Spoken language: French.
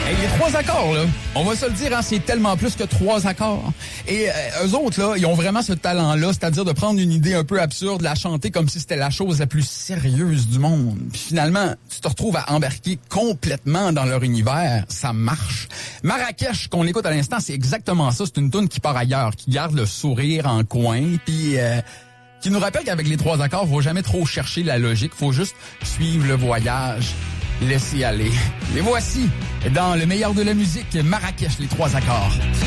Et les 3 accords, là, on va se le dire, hein, c'est tellement plus que 3 accords. Et eux autres, là, ils ont vraiment ce talent-là, c'est-à-dire de prendre une idée un peu absurde, la chanter comme si c'était la chose la plus sérieuse du monde. Puis finalement, tu te retrouves à embarquer complètement dans leur univers. Ça marche. Marrakech, qu'on écoute à l'instant, c'est exactement ça. C'est une toune qui part ailleurs, qui garde le sourire en coin, puis qui nous rappelle qu'avec les 3 accords, faut jamais trop chercher la logique, faut juste suivre le voyage. Laissez aller. Les voici dans le meilleur de la musique, Marrakech, les 3 accords.